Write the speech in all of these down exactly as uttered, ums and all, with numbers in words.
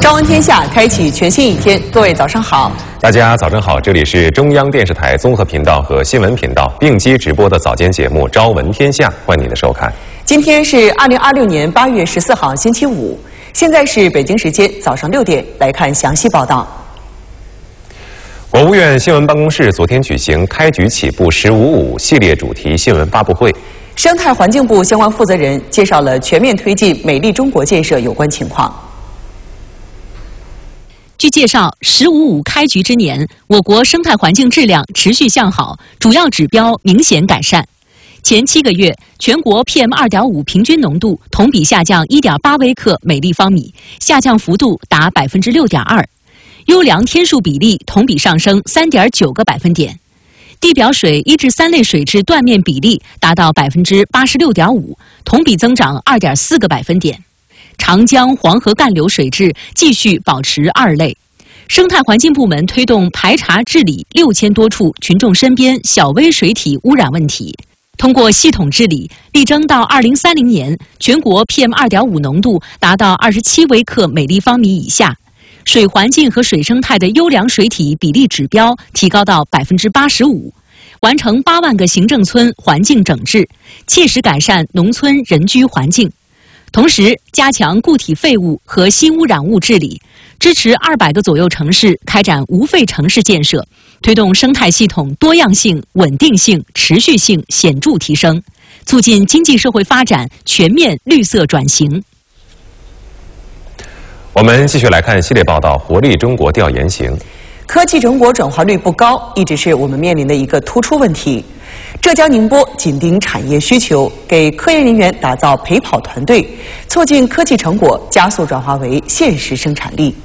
朝闻天下，开启全新一天。各位早上好， 大家早上好，这里是中央电视台综合频道和新闻频道并机直播的早间节目《朝闻天下》，欢迎您的收看。 今天是二零二六年八月十四号，星期五，现在是北京时间早上六点，来看详细报道。 国务院新闻办公室昨天举行“开局起步十五五”系列主题新闻发布会， 生态环境部相关负责人介绍了全面推进美丽中国建设有关情况。 据介绍，“十五五”开局之年，我国生态环境质量持续向好，主要指标明显改善。前七个月，全国 P M 二点五 平均浓度同比下降 一点八微克每立方米，下降幅度达 百分之六点二。优良天数比例同比上升 三点九个百分点，地表水一至三类水质断面比例达到 百分之八十六点五，同比增长 二点四个百分点。长江、黄河干流水质继续保持二类。生态环境部门推动排查治理六千多处群众身边小微水体污染问题，通过系统治理，力争到二零三零年，全国 P M 二点五 浓度达到二十七微克每立方米以下。水环境和水生态的优良水体比例指标提高到 百分之八十五， 完成八万个行政村环境整治，切实改善农村人居环境。同时，加强固体废物和新污染物治理，支持二百个左右城市开展无废城市建设，推动生态系统多样性、稳定性、持续性显著提升，促进经济社会发展全面绿色转型。 我们继续来看系列报道《活力中国调研行》。 科技成果转化率不高，一直是我们面临的一个突出问题。浙江宁波紧盯产业需求，给科研人员打造陪跑团队，促进科技成果加速转化为现实生产力。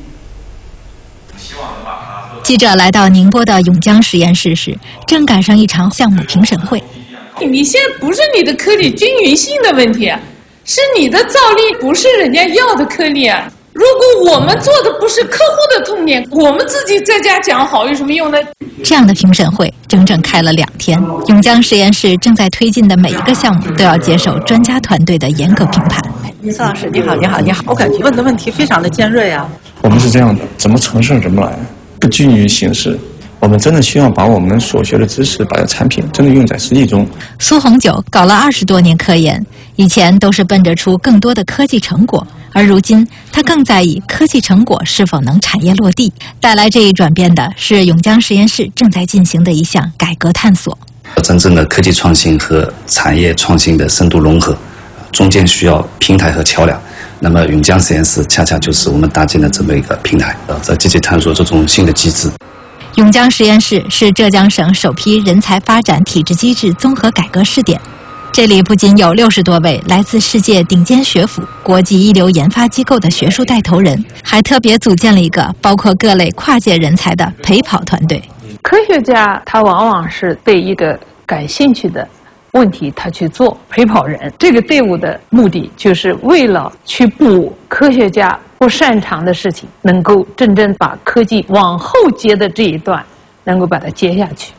记者来到宁波的永江实验室时，正赶上一场项目评审会。 你现在不是你的颗粒均匀性的问题，是你的造粒不是人家要的颗粒啊。如果我们做的不是客户的痛点，我们自己在家讲好有什么用呢？ 这样的评审会整整开了两天，永江实验室正在推进的每一个项目都要接受专家团队的严格评判。 孙老师，你好，你好，你好，我感觉问的问题非常的尖锐啊。 我们是这样的，怎么成事怎么来，不拘泥于形式。我们真的希望把我们所学的知识，把产品真的用在实际中。 苏红九搞了二十多年科研，以前都是奔着出更多的科技成果，而如今他更在意科技成果是否能产业落地。带来这一转变的是永江实验室正在进行的一项改革探索。 真正的科技创新和产业创新的深度融合，中间需要平台和桥梁。那么永江实验室恰恰就是我们搭建的这么一个平台，在积极探索这种新的机制。 永江实验室是浙江省首批人才发展体制机制综合改革试点，这里不仅有六十多位来自世界顶尖学府、国际一流研发机构的学术带头人，还特别组建了一个包括各类跨界人才的陪跑团队。 科学家他往往是对一个感兴趣的问题他去做陪跑人，这个队伍的目的就是为了去补科学家不擅长的事情，能够真正把科技往后接的这一段能够把它接下去。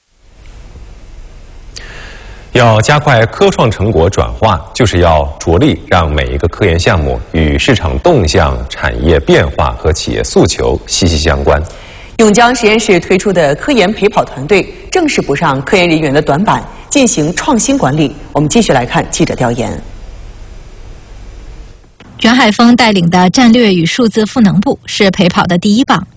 要加快科创成果转化，就是要着力让每一个科研项目与市场动向、产业变化和企业诉求息息相关。 永江实验室推出的科研陪跑团队正是补上科研人员的短板，进行创新管理。我们继续来看记者调研。 袁海峰带领的战略与数字赋能部是陪跑的第一棒，